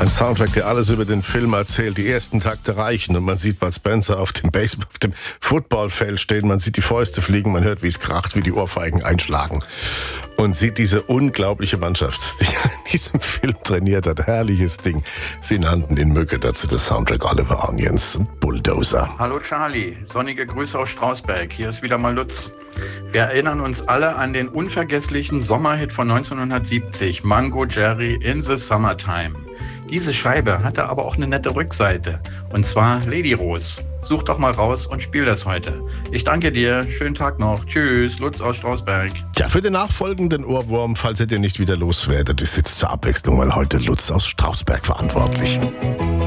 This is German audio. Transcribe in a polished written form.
Ein Soundtrack, der alles über den Film erzählt. Die ersten Takte reichen und man sieht Bud Spencer auf dem Footballfeld stehen. Man sieht die Fäuste fliegen, man hört, wie es kracht, wie die Ohrfeigen einschlagen. Und sieht diese unglaubliche Mannschaft, die in diesem Film trainiert hat. Herrliches Ding. Sie nannten den Mücke dazu das Soundtrack Oliver Onions Bulldozer. Hallo Charlie, sonnige Grüße aus Strausberg. Hier ist wieder mal Lutz. Wir erinnern uns alle an den unvergesslichen Sommerhit von 1970, Mango Jerry in the Summertime. Diese Scheibe hatte aber auch eine nette Rückseite, und zwar Lady Rose. Such doch mal raus und spiel das heute. Ich danke dir, schönen Tag noch. Tschüss, Lutz aus Strausberg. Tja, für den nachfolgenden Ohrwurm, falls ihr den nicht wieder loswerdet, ist jetzt zur Abwechslung mal heute Lutz aus Strausberg verantwortlich.